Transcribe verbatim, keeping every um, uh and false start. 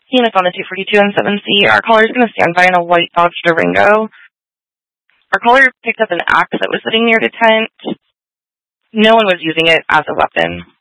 Phoenix on the two forty-two and seven C. Our caller is going to stand by in a white Dodge Durango. Our caller picked up an axe that was sitting near the tent. No one was using it as a weapon.